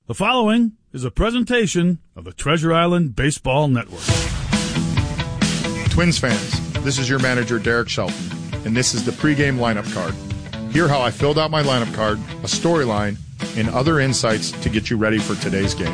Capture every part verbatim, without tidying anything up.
The following is a presentation of the Treasure Island Baseball Network. Twins fans, this is your manager, Derek Shelton, and this is the pregame lineup card. Hear how I filled out my lineup card, a storyline, and other insights to get you ready for today's game.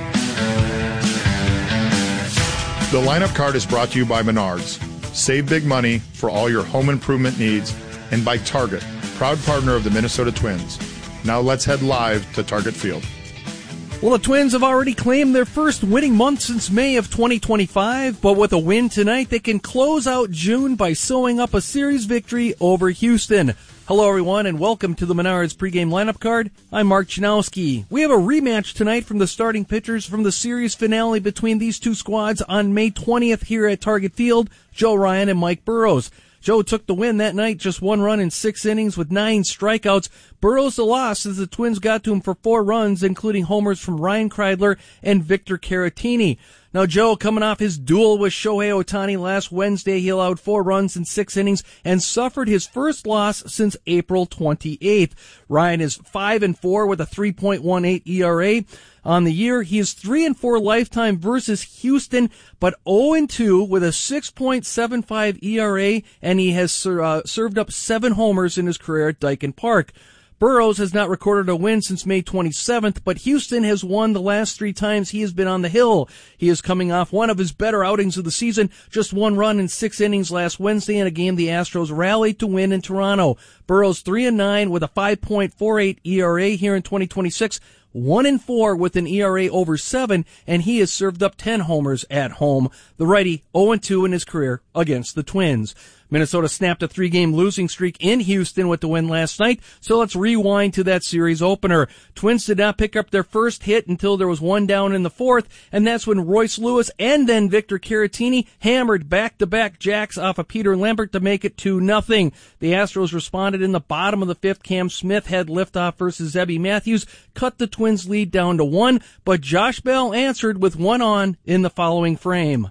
The lineup card is brought to you by Menards. Save big money for all your home improvement needs, and by Target, proud partner of the Minnesota Twins. Now let's head live to Target Field. Well, the Twins have already claimed their first winning month since May of twenty twenty-five, but with a win tonight, they can close out June by sewing up a series victory over Houston. Hello, everyone, and welcome to the Menards pregame lineup card. I'm Mark Janowski. We have a rematch tonight from the starting pitchers from the series finale between these two squads on May twentieth here at Target Field, Joe Ryan and Mike Burrows. Joe took the win that night, just one run in six innings with nine strikeouts. Burrows the loss as the Twins got to him for four runs, including homers from Ryan Kreidler and Victor Caratini. Now, Joe, coming off his duel with Shohei Ohtani last Wednesday, he allowed four runs in six innings and suffered his first loss since April twenty-eighth. Ryan is five and four with a three point one eight E R A. On the year, he is three and four lifetime versus Houston, but oh and two with a six point seven five E R A, and he has uh, served up seven homers in his career at Daikin Park. Burrows has not recorded a win since May twenty-seventh, but Houston has won the last three times he has been on the hill. He is coming off one of his better outings of the season, just one run in six innings last Wednesday in a game the Astros rallied to win in Toronto. Burrows three and nine with a five point four eight E R A here in twenty twenty-six. One and four with an E R A over seven, and he has served up ten homers at home. The righty oh and two in his career against the Twins. Minnesota snapped a three-game losing streak in Houston with the win last night, so let's rewind to that series opener. Twins did not pick up their first hit until there was one down in the fourth, and that's when Royce Lewis and then Victor Caratini hammered back-to-back jacks off of Peter Lambert to make it two nothing. The Astros responded in the bottom of the fifth. Cam Smith had liftoff versus Zebby Matthews, cut the Twins' lead down to one, but Josh Bell answered with one on in the following frame.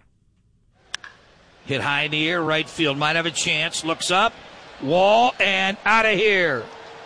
Hit high in the air, right field. Might have a chance. Looks up. Wall and out of here.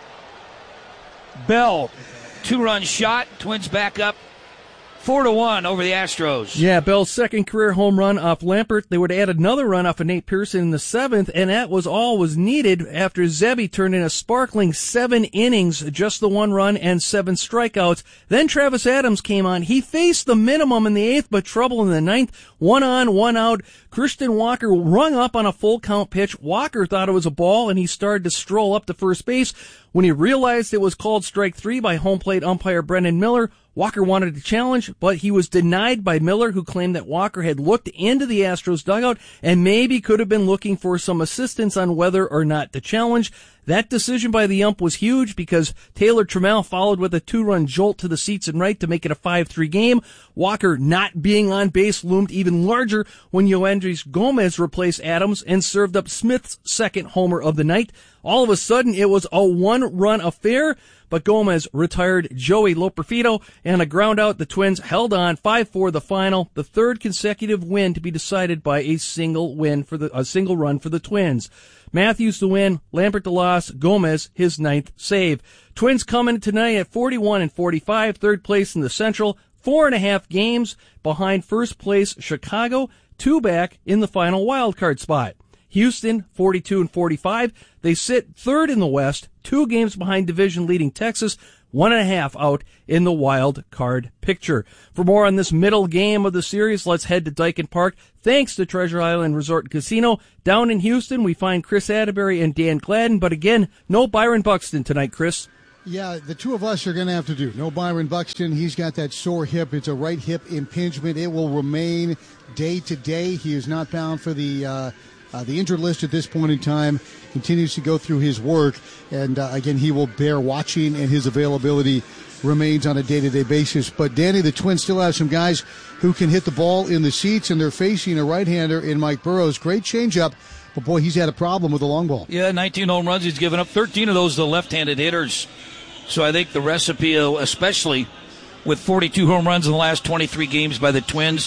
Bell, two-run shot. Twins back up four to one over the Astros. Yeah, Bell's second career home run off Lampert. They would add another run off of Nate Pearson in the seventh, and that was all was needed after Zebby turned in a sparkling seven innings, just the one run and seven strikeouts. Then Travis Adams came on. He faced the minimum in the eighth, but trouble in the ninth. One on, one out. Christian Walker rung up on a full count pitch. Walker thought it was a ball, and he started to stroll up to first base. When he realized it was called strike three by home plate umpire Brendan Miller, Walker wanted to challenge, but he was denied by Miller, who claimed that Walker had looked into the Astros dugout and maybe could have been looking for some assistance on whether or not to challenge. That decision by the ump was huge because Taylor Trammell followed with a two-run jolt to the seats and right to make it a five three game. Walker not being on base loomed even larger when Yoendrys Gomez replaced Adams and served up Smith's second homer of the night. All of a sudden, it was a one-run affair, but Gomez retired Joey Loperfido, and a ground out. The Twins held on five four the final, the third consecutive win to be decided by a single win for the a single run for the Twins. Matthews the win, Lambert the loss, Gomez his ninth save. Twins coming tonight at forty-one and forty-five, third place in the Central, four and a half games behind first place Chicago, two back in the final wild card spot. Houston, forty-two and forty-five. They sit third in the West, two games behind division-leading Texas, one and a half out in the wild card picture. For more on this middle game of the series, let's head to Daikin Park. Thanks to Treasure Island Resort and Casino. Down in Houston, we find Chris Atterbury and Dan Gladden, but again, no Byron Buxton tonight, Chris. Yeah, the two of us are going to have to do. No Byron Buxton. He's got that sore hip. It's a right hip impingement. It will remain day to day. He is not bound for the uh, uh, the injured list at this point in time. Continues to go through his work. And, uh, again, he will bear watching, and his availability remains on a day-to-day basis. But, Danny, the Twins still have some guys who can hit the ball in the seats, and they're facing a right-hander in Mike Burrows. Great changeup. But, boy, he's had a problem with the long ball. Yeah, nineteen home runs. He's given up thirteen of those to left-handed hitters. So I think the recipe, especially with forty-two home runs in the last twenty-three games by the Twins,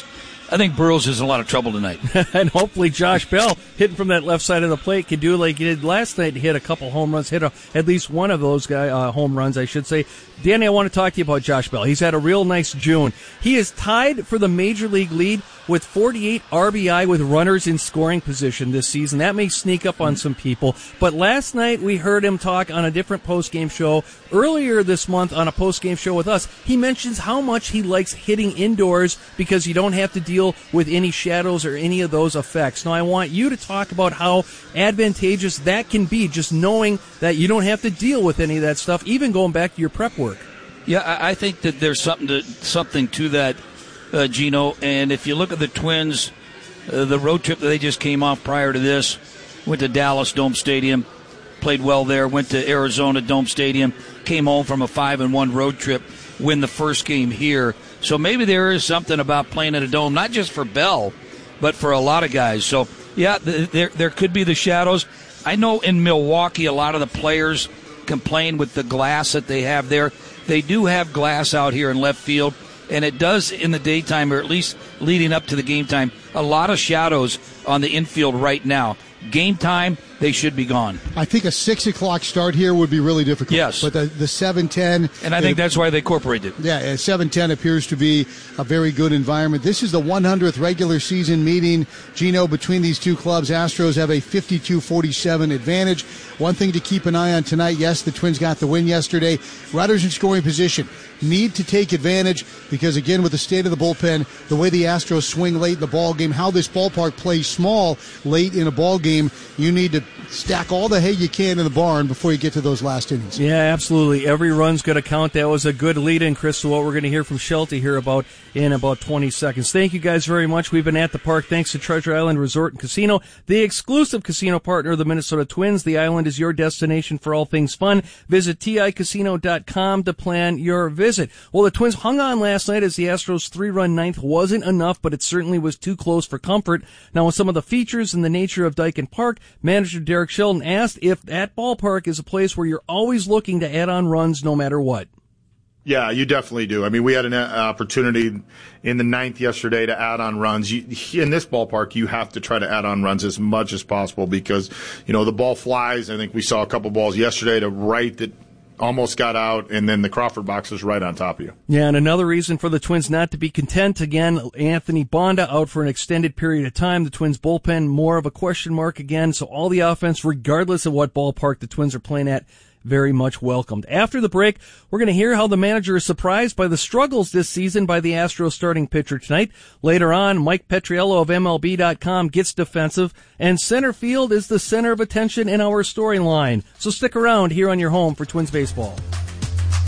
I think Burrows is in a lot of trouble tonight. And hopefully Josh Bell, hitting from that left side of the plate, can do like he did last night, hit a couple home runs, hit a, at least one of those guy uh, home runs, I should say. Danny, I want to talk to you about Josh Bell. He's had a real nice June. He is tied for the Major League lead with forty-eight R B I with runners in scoring position this season. That may sneak up on some people. But last night we heard him talk on a different post-game show. Earlier this month on a post-game show with us, he mentions how much he likes hitting indoors because you don't have to deal with any shadows or any of those effects. Now, I want you to talk about how advantageous that can be, just knowing that you don't have to deal with any of that stuff, even going back to your prep work. Yeah, I think that there's something to something to that, uh, Gino. And if you look at the Twins, uh, the road trip that they just came off prior to this, went to Dallas Dome Stadium, played well there, went to Arizona Dome Stadium, came home from a five and one road trip, win the first game here. So maybe there is something about playing at a dome, not just for Bell, but for a lot of guys. So, yeah, there there could be the shadows. I know in Milwaukee a lot of the players complain with the glass that they have there. They do have glass out here in left field, and it does in the daytime, or at least leading up to the game time, a lot of shadows on the infield right now. Game time, they should be gone. I think a six o'clock start here would be really difficult. Yes. But the, the seven ten. And I think that's why they incorporated it. Yeah, seven ten appears to be a very good environment. This is the one hundredth regular season meeting, Gino, between these two clubs. Astros have a fifty-two forty-seven advantage. One thing to keep an eye on tonight, yes, the Twins got the win yesterday. Runners in scoring position need to take advantage because, again, with the state of the bullpen, the way the Astros swing late in the ball game, how this ballpark plays small late in a ball game, you need to stack all the hay you can in the barn before you get to those last innings. Yeah, absolutely. Every run's going to count. That was a good lead-in, Chris, to what we're going to hear from Shelty here about in about twenty seconds. Thank you guys very much. We've been at the park thanks to Treasure Island Resort and Casino, the exclusive casino partner of the Minnesota Twins. The island is your destination for all things fun. Visit T I casino dot com to plan your visit. Well, the Twins hung on last night as the Astros' three-run ninth wasn't enough, but it certainly was too close for comfort. Now, with some of the features and the nature of Daikin Park, manager Derek Sheldon asked if that ballpark is a place where you're always looking to add on runs no matter what. Yeah, you definitely do. I mean, we had an opportunity in the ninth yesterday to add on runs. You, in this ballpark, you have to try to add on runs as much as possible because, you know, the ball flies. I think we saw a couple balls yesterday to right that almost got out, and then the Crawford box is right on top of you. Yeah, and another reason for the Twins not to be content, again, Anthony Bonda out for an extended period of time. The Twins bullpen, more of a question mark again, so all the offense, regardless of what ballpark the Twins are playing at, very much welcomed. After the break, we're going to hear how the manager is surprised by the struggles this season by the Astros starting pitcher tonight. Later on, Mike Petriello of M L B dot com gets defensive, and center field is the center of attention in our storyline. So stick around here on your home for Twins baseball.